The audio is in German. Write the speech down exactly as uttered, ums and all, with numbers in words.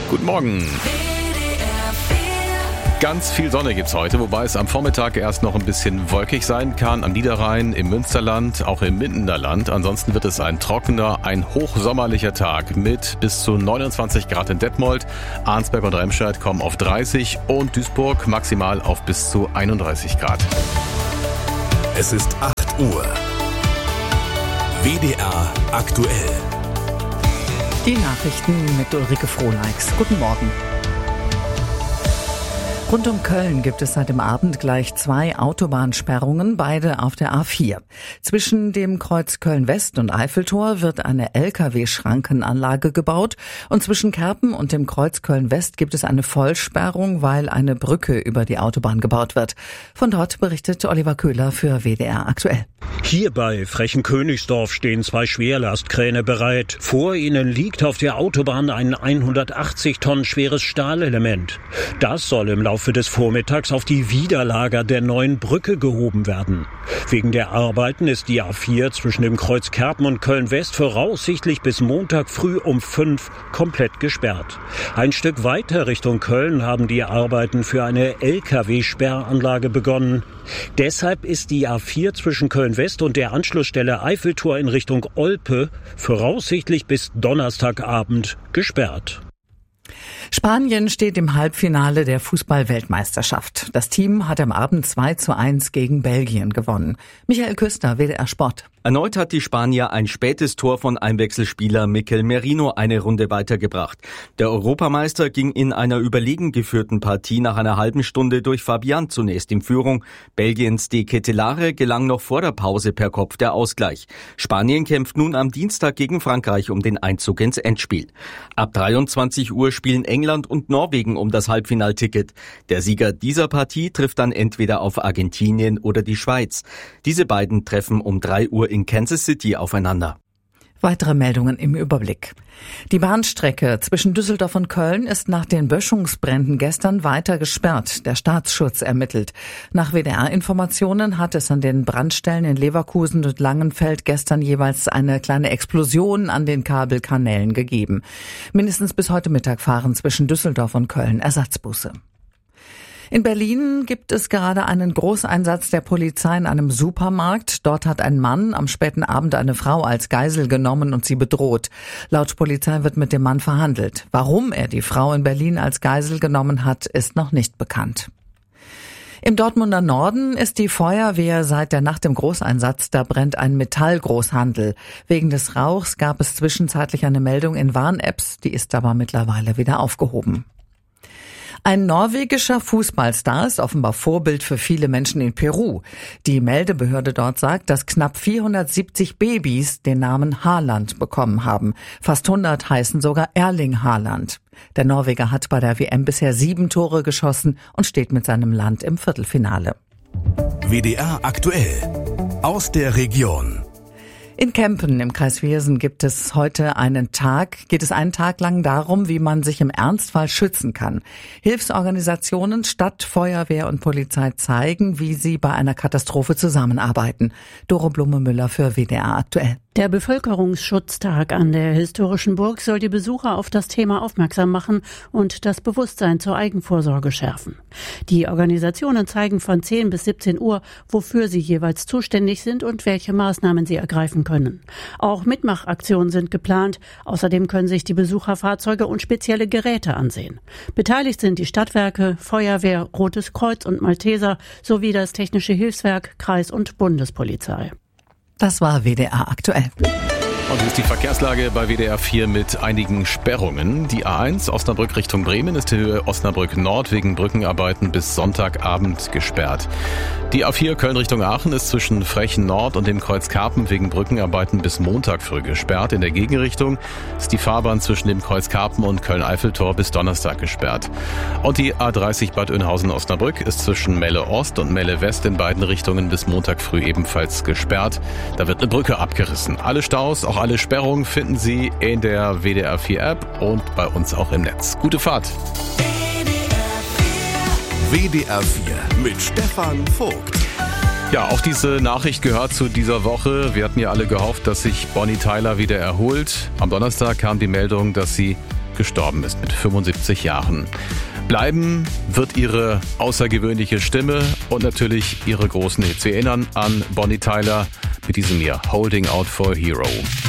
Guten Morgen. Ganz viel Sonne gibt's heute, wobei es am Vormittag erst noch ein bisschen wolkig sein kann. Am Niederrhein, im Münsterland, auch im Mindener Land. Ansonsten wird es ein trockener, ein hochsommerlicher Tag mit bis zu neunundzwanzig Grad in Detmold. Arnsberg und Remscheid kommen auf dreißig und Duisburg maximal auf bis zu einunddreißig Grad. Es ist acht Uhr. W D R aktuell. Die Nachrichten mit Ulrike Frohneichs. Guten Morgen. Rund um Köln gibt es seit dem Abend gleich zwei Autobahnsperrungen, beide auf der A vier. Zwischen dem Kreuz Köln-West und Eiffeltor wird eine L K W-Schrankenanlage gebaut und zwischen Kerpen und dem Kreuz Köln-West gibt es eine Vollsperrung, weil eine Brücke über die Autobahn gebaut wird. Von dort berichtet Oliver Köhler für W D R aktuell. Hier bei Frechen-Königsdorf stehen zwei Schwerlastkräne bereit. Vor ihnen liegt auf der Autobahn ein hundertachtzig Tonnen schweres Stahlelement. Das soll im Laufe des Vormittags auf die Widerlager der neuen Brücke gehoben werden. Wegen der Arbeiten ist die A vier zwischen dem Kreuz Kerpen und Köln-West voraussichtlich bis Montag früh um fünf komplett gesperrt. Ein Stück weiter Richtung Köln haben die Arbeiten für eine L K W-Sperranlage begonnen. Deshalb ist die A vier zwischen Köln-West und der Anschlussstelle Eiffeltor in Richtung Olpe voraussichtlich bis Donnerstagabend gesperrt. Spanien steht im Halbfinale der Fußball-Weltmeisterschaft. Das Team hat am Abend zwei zu eins gegen Belgien gewonnen. Michael Küster, W D R Sport. Erneut hat die Spanier ein spätes Tor von Einwechselspieler Mikel Merino eine Runde weitergebracht. Der Europameister ging in einer überlegen geführten Partie nach einer halben Stunde durch Fabian zunächst in Führung. Belgiens De Ketelaere gelang noch vor der Pause per Kopf der Ausgleich. Spanien kämpft nun am Dienstag gegen Frankreich um den Einzug ins Endspiel. Ab dreiundzwanzig Uhr spielen England und Norwegen um das Halbfinalticket. Der Sieger dieser Partie trifft dann entweder auf Argentinien oder die Schweiz. Diese beiden treffen um drei Uhr in Kansas City aufeinander. Weitere Meldungen im Überblick. Die Bahnstrecke zwischen Düsseldorf und Köln ist nach den Böschungsbränden gestern weiter gesperrt. Der Staatsschutz ermittelt. Nach W D R-Informationen hat es an den Brandstellen in Leverkusen und Langenfeld gestern jeweils eine kleine Explosion an den Kabelkanälen gegeben. Mindestens bis heute Mittag fahren zwischen Düsseldorf und Köln Ersatzbusse. In Berlin gibt es gerade einen Großeinsatz der Polizei in einem Supermarkt. Dort hat ein Mann am späten Abend eine Frau als Geisel genommen und sie bedroht. Laut Polizei wird mit dem Mann verhandelt. Warum er die Frau in Berlin als Geisel genommen hat, ist noch nicht bekannt. Im Dortmunder Norden ist die Feuerwehr seit der Nacht im Großeinsatz. Da brennt ein Metallgroßhandel. Wegen des Rauchs gab es zwischenzeitlich eine Meldung in Warn-Apps. Die ist aber mittlerweile wieder aufgehoben. Ein norwegischer Fußballstar ist offenbar Vorbild für viele Menschen in Peru. Die Meldebehörde dort sagt, dass knapp vierhundertsiebzig Babys den Namen Haaland bekommen haben. Fast hundert heißen sogar Erling Haaland. Der Norweger hat bei der W M bisher sieben Tore geschossen und steht mit seinem Land im Viertelfinale. W D R aktuell. Aus der Region. In Kempen im Kreis Viersen gibt es heute einen Tag, geht es einen Tag lang darum, wie man sich im Ernstfall schützen kann. Hilfsorganisationen, Stadt, Feuerwehr und Polizei zeigen, wie sie bei einer Katastrophe zusammenarbeiten. Doro Blume-Müller für W D R aktuell. Der Bevölkerungsschutztag an der historischen Burg soll die Besucher auf das Thema aufmerksam machen und das Bewusstsein zur Eigenvorsorge schärfen. Die Organisationen zeigen von zehn bis siebzehn Uhr, wofür sie jeweils zuständig sind und welche Maßnahmen sie ergreifen können. Auch Mitmachaktionen sind geplant. Außerdem können sich die Besucher Fahrzeuge und spezielle Geräte ansehen. Beteiligt sind die Stadtwerke, Feuerwehr, Rotes Kreuz und Malteser sowie das Technische Hilfswerk, Kreis- und Bundespolizei. Das war W D R aktuell. Und hier ist die Verkehrslage bei W D R vier mit einigen Sperrungen. Die A eins Osnabrück Richtung Bremen ist die Höhe Osnabrück Nord wegen Brückenarbeiten bis Sonntagabend gesperrt. Die A vier Köln Richtung Aachen ist zwischen Frechen Nord und dem Kreuz Karpen wegen Brückenarbeiten bis Montag früh gesperrt. In der Gegenrichtung ist die Fahrbahn zwischen dem Kreuz Karpen und Köln-Eiffeltor bis Donnerstag gesperrt. Und die A dreißig Bad Oeynhausen-Osnabrück ist zwischen Melle Ost und Melle West in beiden Richtungen bis Montag früh ebenfalls gesperrt. Da wird eine Brücke abgerissen. Alle Staus, auch alle Sperrungen finden Sie in der W D R vier App und bei uns auch im Netz. Gute Fahrt! W D R vier mit Stefan Vogt. Ja, auch diese Nachricht gehört zu dieser Woche. Wir hatten ja alle gehofft, dass sich Bonnie Tyler wieder erholt. Am Donnerstag kam die Meldung, dass sie gestorben ist mit fünfundsiebzig Jahren. Bleiben wird ihre außergewöhnliche Stimme und natürlich ihre großen Hits. Wir erinnern an Bonnie Tyler mit diesem hier, Holding Out for a Hero.